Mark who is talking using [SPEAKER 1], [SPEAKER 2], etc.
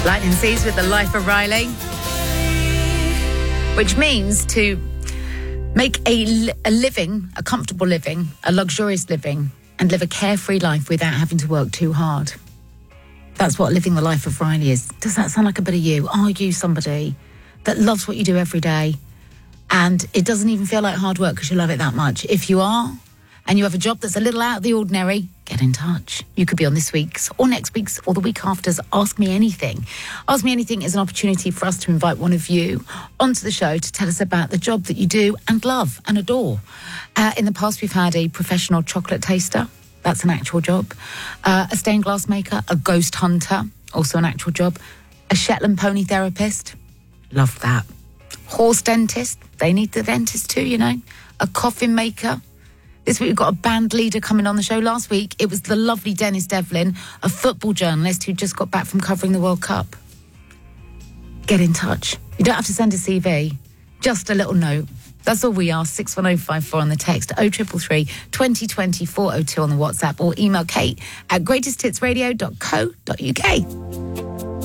[SPEAKER 1] Lightning Seas with The Life of Riley, which means to make a living, a comfortable living, a luxurious living, and live a carefree life without having to work too hard. That's what living the life of Riley is. Does that sound like a bit of you? Are you somebody that loves what you do every day and it doesn't even feel like hard work because you love it that much? If you are, and you have a job that's a little out of the ordinary, get in touch. You could be on this week's or next week's or the week after's Ask Me Anything. Ask Me Anything is an opportunity for us to invite one of you onto the show to tell us about the job that you do and love and adore. In the past, we've had a professional chocolate taster. That's an actual job. A stained glass maker, a ghost hunter, also an actual job. A Shetland pony therapist. Love that. Horse dentist. They need the dentist too, you know. A coffin maker. This week we've got a band leader coming on the show. Last week it was the lovely Dennis Devlin, a football journalist who just got back from covering the World Cup. Get in touch. You don't have to send a CV, just a little note. That's all we ask. 61054 on the text, 0333 2020 402 on the WhatsApp, or email Kate at greatesthitsradio.co.uk.